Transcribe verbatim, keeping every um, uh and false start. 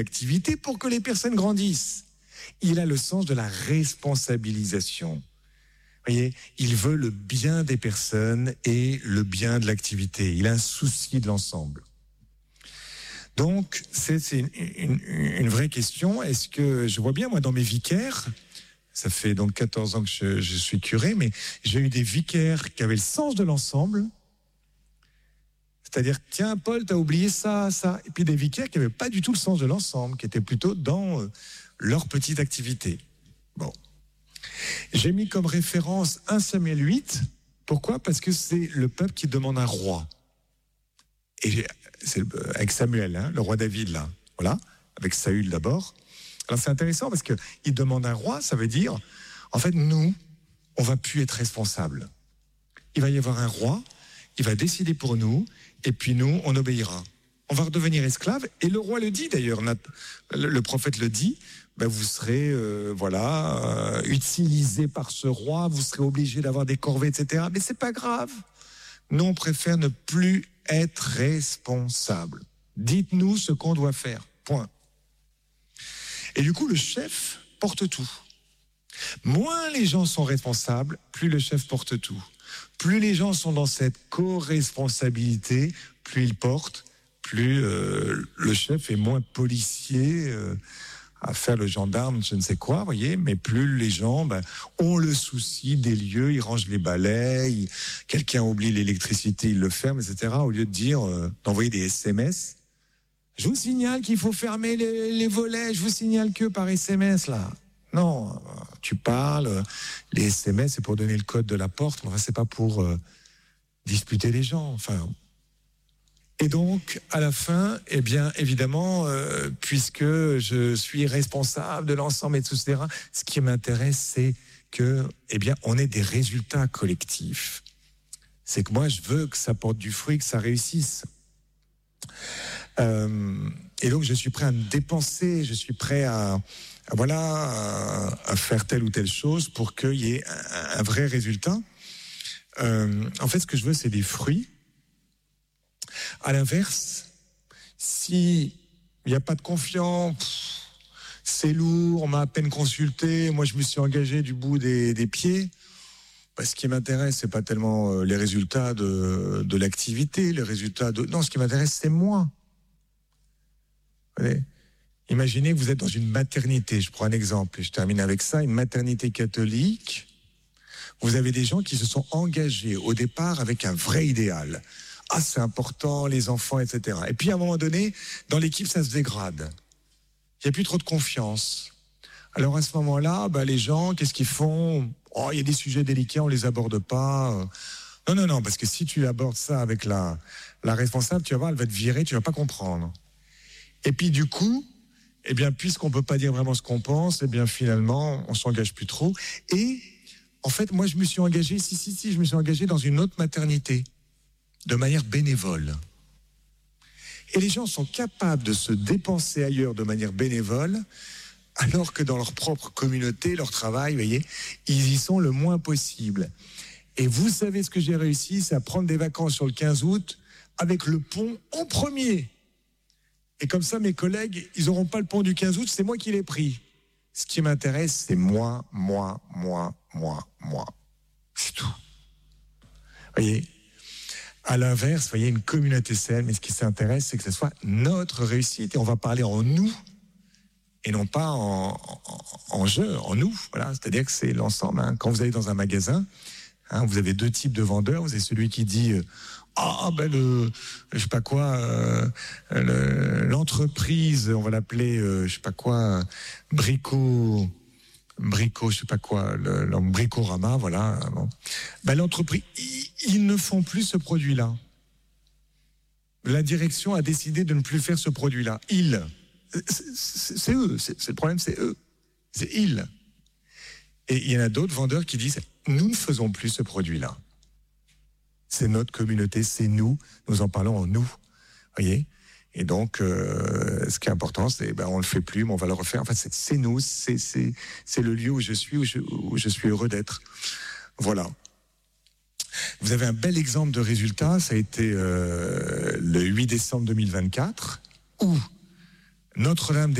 activité pour que les personnes grandissent. Il a le sens de la responsabilisation. Vous voyez, il veut le bien des personnes et le bien de l'activité. Il a un souci de l'ensemble. Donc, c'est, c'est une, une, une vraie question. Est-ce que, je vois bien, moi, dans mes vicaires, ça fait donc quatorze ans que je, je suis curé, mais j'ai eu des vicaires qui avaient le sens de l'ensemble. C'est-à-dire, tiens, Paul, t'as oublié ça, ça. Et puis des vicaires qui n'avaient pas du tout le sens de l'ensemble, qui étaient plutôt dans euh, leur petite activité. Bon. J'ai mis comme référence un Samuel huit. Pourquoi ? Parce que c'est le peuple qui demande un roi. Et c'est avec Samuel, hein, le roi David, là. Voilà. Avec Saül d'abord. Alors c'est intéressant parce que il demande un roi, ça veut dire, en fait, nous, on va plus être responsables. Il va y avoir un roi, il va décider pour nous, et puis nous, on obéira. On va redevenir esclaves, et le roi le dit d'ailleurs, le prophète le dit, ben vous serez euh, voilà euh, utilisé par ce roi, vous serez obligé d'avoir des corvées, et cetera. Mais c'est pas grave. Nous, on préfère ne plus être responsable. Dites-nous ce qu'on doit faire. Point. Et du coup, le chef porte tout. Moins les gens sont responsables, plus le chef porte tout. Plus les gens sont dans cette co-responsabilité, plus ils portent, plus euh, le chef est moins policier euh, à faire le gendarme, je ne sais quoi, vous voyez, mais plus les gens ben, ont le souci des lieux, ils rangent les balais, ils, quelqu'un oublie l'électricité, ils le ferment, et cetera. Au lieu de dire, euh, d'envoyer des S M S, je vous signale qu'il faut fermer les, les volets, je vous signale que par S M S, là. Non, tu parles, les S M S, c'est pour donner le code de la porte, mais enfin, c'est pas pour euh, disputer les gens, enfin... Et donc, à la fin, eh bien, évidemment, euh, puisque je suis responsable de l'ensemble et tout, et cetera, ce qui m'intéresse, c'est que, eh bien, on ait des résultats collectifs. C'est que moi, je veux que ça porte du fruit, que ça réussisse. Euh, et donc, je suis prêt à me dépenser, je suis prêt à, à voilà, à, à faire telle ou telle chose pour qu'il y ait un, un vrai résultat. Euh, en fait, ce que je veux, c'est des fruits. À l'inverse, si il n'y a pas de confiance, pff, c'est lourd, on m'a à peine consulté, moi je me suis engagé du bout des, des pieds, bah, ce qui m'intéresse, c'est pas tellement euh, les résultats de, de l'activité, les résultats de... Non, ce qui m'intéresse, c'est moi. Vous voyez ? Imaginez que vous êtes dans une maternité, je prends un exemple, et je termine avec ça, une maternité catholique, vous avez des gens qui se sont engagés au départ avec un vrai idéal. Ah, c'est important, les enfants, et cetera. Et puis, à un moment donné, dans l'équipe, ça se dégrade. Il n'y a plus trop de confiance. Alors, à ce moment-là, bah, les gens, qu'est-ce qu'ils font ? Oh, il y a des sujets délicats, on les aborde pas. Non, non, non, parce que si tu abordes ça avec la, la responsable, tu vas voir, elle va te virer, tu vas pas comprendre. Et puis, du coup, eh bien, puisqu'on peut pas dire vraiment ce qu'on pense, eh bien, finalement, on s'engage plus trop. Et, en fait, moi, je me suis engagé, si, si, si, je me suis engagé dans une autre maternité, de manière bénévole. Et les gens sont capables de se dépenser ailleurs de manière bénévole, alors que dans leur propre communauté, leur travail, vous voyez, ils y sont le moins possible. Et vous savez ce que j'ai réussi, c'est à prendre des vacances sur le quinze août avec le pont en premier. Et comme ça, mes collègues, ils n'auront pas le pont du quinze août, c'est moi qui l'ai pris. Ce qui m'intéresse, c'est moi, moi, moi, moi, moi. C'est tout. Vous voyez ? À l'inverse, vous voyez, une communauté saine, mais ce qui s'intéresse, c'est que ce soit notre réussite. Et on va parler en nous, et non pas en, en, en jeu, en nous. Voilà, c'est-à-dire que c'est l'ensemble. Hein. Quand vous allez dans un magasin, hein, vous avez deux types de vendeurs. Vous avez celui qui dit ah euh, ben le, je sais pas quoi, euh, le, l'entreprise, on va l'appeler, euh, je sais pas quoi, Brico. Brico, je sais pas quoi, le, le Bricorama, voilà. Bon. Ben, l'entreprise, ils, ils ne font plus ce produit-là. La direction a décidé de ne plus faire ce produit-là. Ils, c'est, c'est, c'est eux, c'est, c'est le problème, c'est eux, c'est ils. Et il y en a d'autres vendeurs qui disent, nous ne faisons plus ce produit-là. C'est notre communauté, c'est nous, nous en parlons en nous, voyez. Et donc, euh, ce qui est important, c'est ben on le fait plus, mais on va le refaire. En fait, c'est, c'est nous, c'est c'est c'est le lieu où je suis, où je, où je suis heureux d'être. Voilà. Vous avez un bel exemple de résultat. Ça a été euh, le huit décembre deux mille vingt-quatre, où Notre-Dame